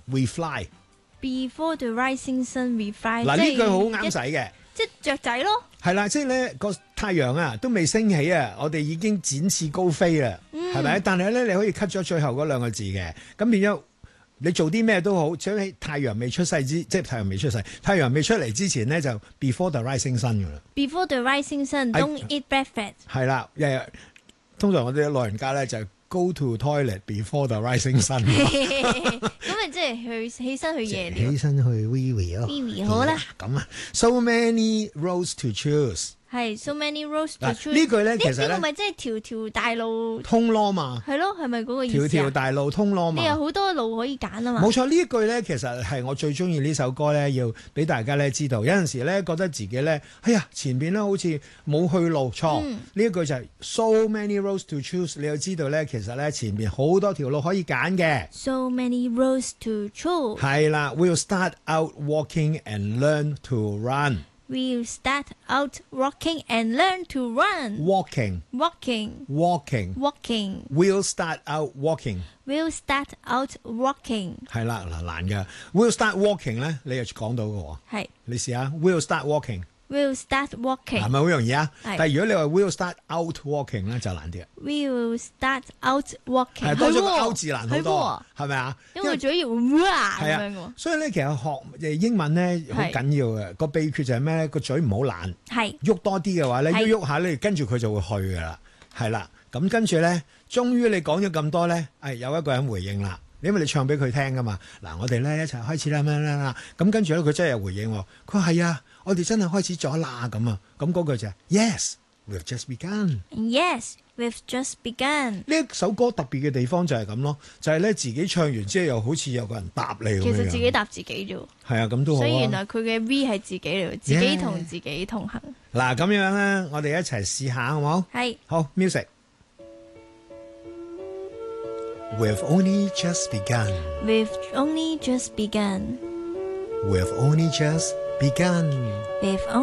we fly。 Before the rising sun we fly。 嗱，呢句好啱使嘅。 即係雀仔咯。 係啦，即係咧個太陽啊都未升起啊，我哋已經展翅高飛啦，係咪？但係咧你可以 cut 咗最後嗰兩個字嘅，咁變咗你做啲咩都好，只要喺太陽未出世即係太陽未出世，太陽未出嚟之前咧就 before the rising sun 噶啦。 Before the rising sun don't eat breakfast。 係啦，通常我哋老人家咧就 go to toilet before the rising sun。 咁咪即係去起身去夜起身去 wee wee 咯。 wee wee 好啦。 咁啊 ，so many roads to choose。 係 so many roads to choose。 呢句咧其實咧， 呢個咪即係條條大路通羅嘛。 係咯，係咪嗰個意思啊？ 條條大路通羅嘛。 你有好多路可以揀啊嘛。 冇錯，呢一句咧其實係我最中意呢首歌咧，要俾大家咧知道。有陣時咧覺得自己咧，哎呀前邊咧好似冇去路，錯。呢一句就係 so many roads to choose。你要知道咧，其實咧前邊好多條路可以揀嘅。 So many roads to choose。 係啦 ，We'll start out walking and learn to run。 We'll start out walking and learn to run. Walking. We'll start out walking. We'll start out walking. 係啦，嗱難嘅。We'll start walking 咧，你又講到嘅喎。 係。 你試下 We'll start walking。 We'll start walking。 係咪好容易啊？ 係。 但係如果你話 We'll start out walking 咧，就難啲。 We'll start out walking。 係多咗個 out 字難好多，係咪啊？ 因為嘴要哇咁樣喎。 所以咧，其實學英文咧好緊要嘅。個秘訣就係咩咧？個嘴唔好懶。 係。 喐多啲嘅話咧，喐下咧，跟住佢就會去㗎啦。係啦，咁跟住咧，終於你講咗咁多咧，有一個人回應啦。因為你唱俾佢聽噶嘛。嗱，我哋咧一齊開始啦，啦。咁跟住咧，佢真係有回應喎。佢話係啊，我哋真係開始咗啦咁啊。咁嗰句就係 Yes，we've just begun。Yes，we've just begun。呢一首歌特別嘅地方就係咁咯，就係咧自己唱完之後又好似有個人答你咁樣。 其實自己答自己啫。係啊，咁都好啊。 所以原來佢嘅 V 係自己嚟，自己同自己同行。 嗱，咁樣咧，我哋一齊試下好冇？ 係。 好 music。We've only just begun. We've only just begun. We've only just begun. We've